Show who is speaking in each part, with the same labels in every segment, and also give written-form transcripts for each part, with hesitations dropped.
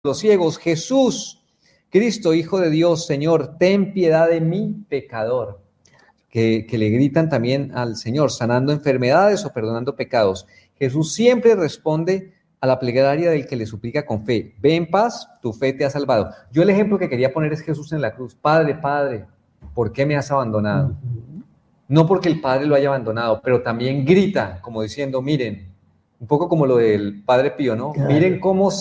Speaker 1: los ciegos: Jesús, Cristo, Hijo de Dios, Señor, ten piedad de mí, pecador. Que le gritan también al Señor, sanando enfermedades o perdonando pecados. Jesús siempre responde a la plegaria del que le suplica con fe: ve en paz, tu fe te ha salvado. Yo el ejemplo que quería poner es Jesús en la cruz. Padre, Padre, ¿por qué me has abandonado? No porque el Padre lo haya abandonado, pero también grita, como diciendo, miren, un poco como lo del Padre Pío, ¿no? Claro. Miren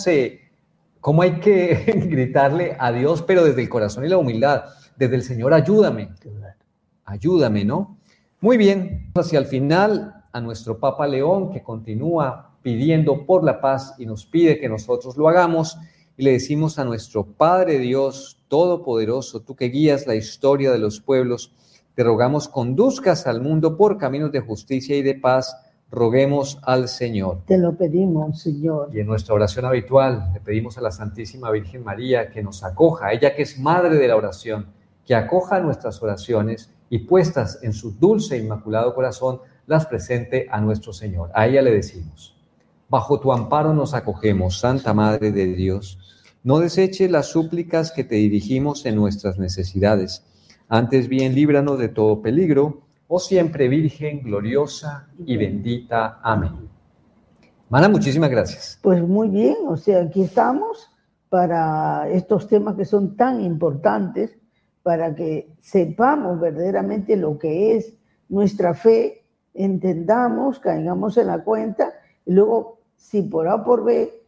Speaker 1: cómo hay que gritarle a Dios, pero desde el corazón y la humildad, desde el Señor, ayúdame. Ayúdame, ¿no? Muy bien, hacia el final, a nuestro Papa León, que continúa pidiendo por la paz y nos pide que nosotros lo hagamos, y le decimos a nuestro Padre Dios Todopoderoso, tú que guías la historia de los pueblos, te rogamos conduzcas al mundo por caminos de justicia y de paz, roguemos al Señor.
Speaker 2: Te lo pedimos, Señor.
Speaker 1: Y en nuestra oración habitual le pedimos a la Santísima Virgen María que nos acoja, ella que es Madre de la oración, que acoja nuestras oraciones y puestas en su dulce e inmaculado corazón, las presente a nuestro Señor. A ella le decimos: bajo tu amparo nos acogemos, Santa Madre de Dios. No deseches las súplicas que te dirigimos en nuestras necesidades. Antes bien, líbranos de todo peligro, oh siempre Virgen gloriosa y bendita. Amén. Mana, muchísimas gracias.
Speaker 2: Pues muy bien, o sea, aquí estamos para estos temas que son tan importantes, para que sepamos verdaderamente lo que es nuestra fe, entendamos, caigamos en la cuenta, y luego, si por A o por B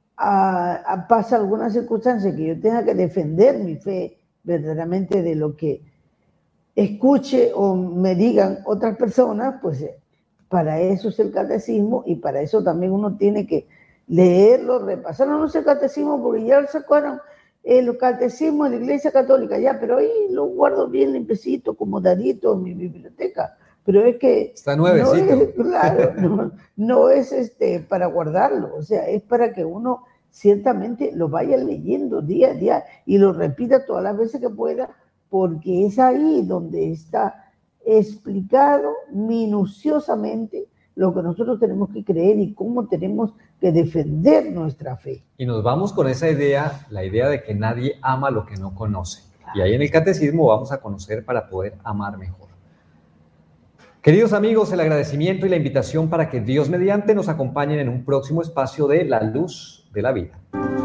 Speaker 2: pasa alguna circunstancia que yo tenga que defender mi fe verdaderamente de lo que escuche o me digan otras personas, pues para eso es el catecismo, y para eso también uno tiene que leerlo, repasarlo. No sé el catecismo porque ya lo sacaron el catecismo de la Iglesia Católica, ya, pero ahí lo guardo bien limpiecito, acomodadito en mi biblioteca. Pero es que
Speaker 1: está nuevecito.
Speaker 2: No es, claro, no es para guardarlo, o sea, es para que uno ciertamente lo vaya leyendo día a día y lo repita todas las veces que pueda, porque es ahí donde está explicado minuciosamente lo que nosotros tenemos que creer y cómo tenemos que defender nuestra fe.
Speaker 1: Y nos vamos con esa idea, la idea de que nadie ama lo que no conoce. Y ahí en el catecismo vamos a conocer para poder amar mejor. Queridos amigos, el agradecimiento y la invitación para que Dios mediante nos acompañen en un próximo espacio de La Luz de la Vida.